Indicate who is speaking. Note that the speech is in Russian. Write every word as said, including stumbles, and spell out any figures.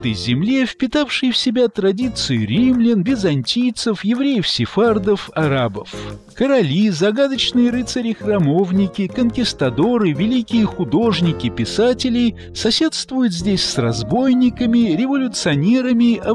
Speaker 1: этой земле, впитавшей в себя традиции римлян, византийцев, евреев-сефардов, арабов. Короли, загадочные рыцари-храмовники, конкистадоры, великие художники, писатели соседствуют здесь с разбойниками, революционерами,